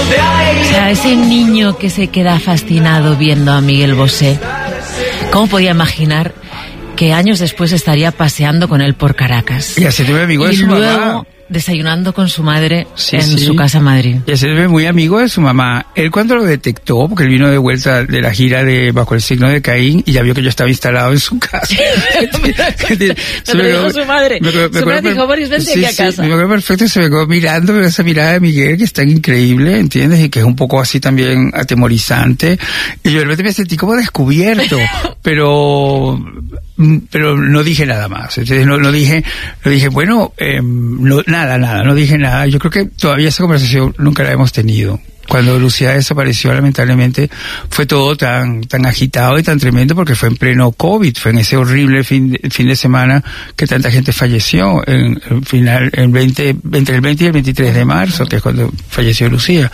O sea, ese niño que se queda fascinado viendo a Miguel Bosé, ¿cómo podía imaginar que años después estaría paseando con él por Caracas? Y así tuve amigo de su luego mamá. Desayunando con su madre Sí, en sí. su casa en Madrid. Y se ve muy amigo de su mamá. Él cuando lo detectó, porque él vino de vuelta de la gira de Bajo el signo de Caín y ya vio que yo estaba instalado en su casa. Me lo dijo su madre. Su madre dijo, Boris, vente aquí a casa. Me acuerdo perfecto, se me quedó mirando esa mirada de Miguel que es tan increíble, ¿entiendes? Y que es un poco así también atemorizante. Y yo de repente me sentí como descubierto, pero no dije nada más. Entonces no dije, bueno, no dije nada. Yo creo que todavía esa conversación nunca la hemos tenido. Cuando Lucía desapareció, lamentablemente, fue todo tan agitado y tan tremendo porque fue en pleno COVID, fue en ese horrible fin de semana que tanta gente falleció, entre el 20 y el 23 de marzo, que es cuando falleció Lucía.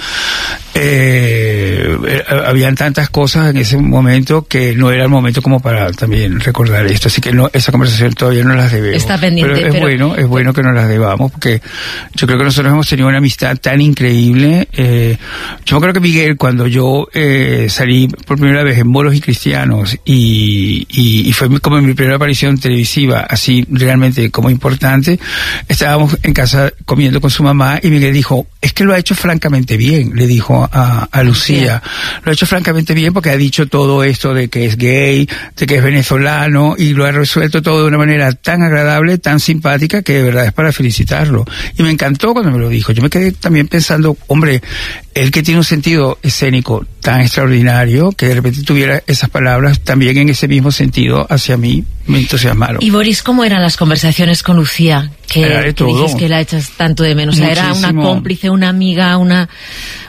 Habían tantas cosas en ese momento que no era el momento como para también recordar esto, así que esa conversación todavía no las debemos. Está pendiente. Pero es bueno que nos las debamos, porque yo creo que nosotros hemos tenido una amistad tan increíble. Yo creo que Miguel, cuando yo salí por primera vez en Moros y Cristianos y fue como mi primera aparición televisiva, así realmente como importante, estábamos en casa comiendo con su mamá y Miguel dijo, es que lo ha hecho francamente bien, le dijo a Lucía, lo ha hecho francamente bien porque ha dicho todo esto de que es gay, de que es venezolano y lo ha resuelto todo de una manera tan agradable, tan simpática que de verdad es para felicitarlo. Y me encantó cuando me lo dijo. Yo me quedé también pensando, hombre, él que tiene un sentido escénico tan extraordinario, que de repente tuviera esas palabras también en ese mismo sentido hacia mí, me entusiasmaron. Y Boris, ¿cómo eran las conversaciones con Lucía? Que dices que la echas tanto de menos. O sea, era una cómplice, una amiga,